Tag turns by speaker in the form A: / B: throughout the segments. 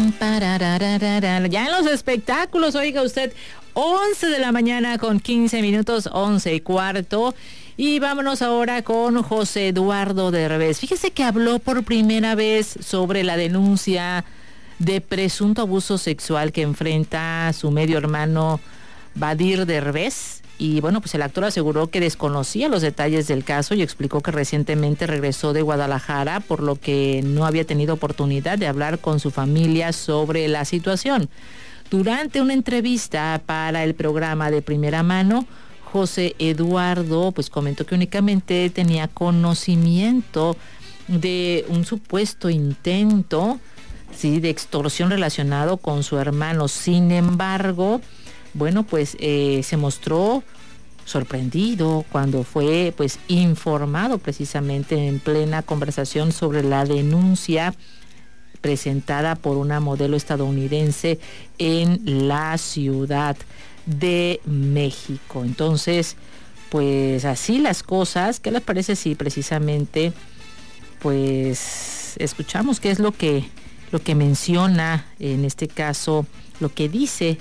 A: Ya en los espectáculos, oiga usted, 11 de la mañana con 15 minutos, 11:15. Y vámonos ahora con José Eduardo Derbez. Fíjese que habló por primera vez sobre la denuncia de presunto abuso sexual que enfrenta su medio hermano Badir Derbez. Y bueno, pues el actor aseguró que desconocía los detalles del caso y explicó que recientemente regresó de Guadalajara, por lo que no había tenido oportunidad de hablar con su familia sobre la situación. Durante una entrevista para el programa de Primera Mano, José Eduardo pues comentó que únicamente tenía conocimiento de un supuesto intento, sí, de extorsión relacionado con su hermano. Sin embargo, bueno, pues se mostró sorprendido cuando fue pues informado precisamente en plena conversación sobre la denuncia presentada por una modelo estadounidense en la Ciudad de México. Entonces, pues así las cosas. ¿Qué les parece si precisamente pues escuchamos qué es lo que menciona en este caso, lo que dice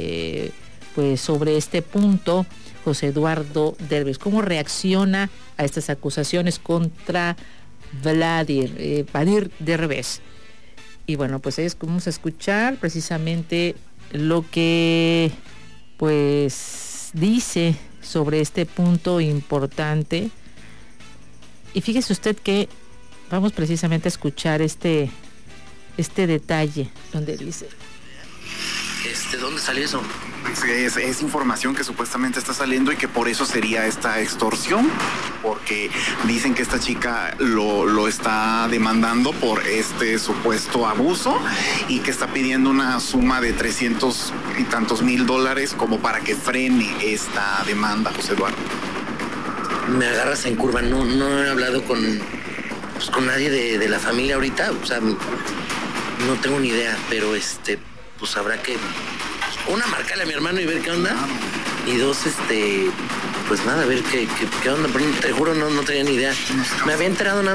A: pues sobre este punto José Eduardo Derbez? ¿Cómo reacciona a estas acusaciones contra Badir Derbez? Y bueno, pues vamos a escuchar precisamente lo que pues dice sobre este punto importante. Y fíjese usted que vamos precisamente a escuchar este detalle donde dice:
B: ¿dónde salió eso?
C: Es información que supuestamente está saliendo y que por eso sería esta extorsión, porque dicen que esta chica lo está demandando por este supuesto abuso y que está pidiendo una suma de 300 y tantos mil dólares como para que frene esta demanda, José Eduardo.
B: Me agarras en curva, no he hablado con nadie de la familia ahorita, o sea, no tengo ni idea, pero pues habrá que, una, marcarle a mi hermano y ver qué onda, y dos, pues nada, a ver qué onda, pero te juro no tenía ni idea. Me había enterado nada